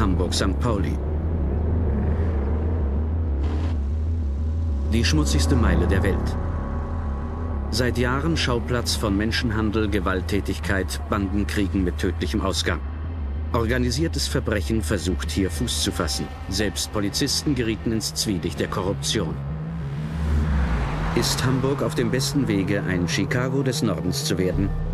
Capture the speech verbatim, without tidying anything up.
Hamburg-Sankt Pauli. Die schmutzigste Meile der Welt. Seit Jahren Schauplatz von Menschenhandel, Gewalttätigkeit, Bandenkriegen mit tödlichem Ausgang. Organisiertes Verbrechen versucht hier Fuß zu fassen. Selbst Polizisten gerieten ins Zwielicht der Korruption. Ist Hamburg auf dem besten Wege, ein Chicago des Nordens zu werden?